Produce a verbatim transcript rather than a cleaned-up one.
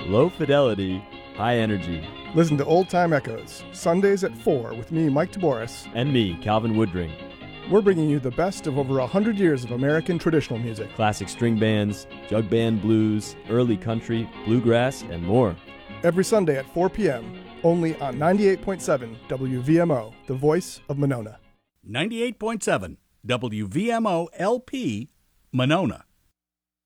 Low fidelity, high energy. Listen to Old Time Echoes, Sundays at four with me, Mike Taboris. And me, Calvin Woodring. We're bringing you the best of over one hundred years of American traditional music. Classic string bands, jug band blues, early country, bluegrass, and more. Every Sunday at four p.m., only on ninety-eight point seven W V M O, the voice of Monona. ninety-eight point seven W V M O L P, Monona.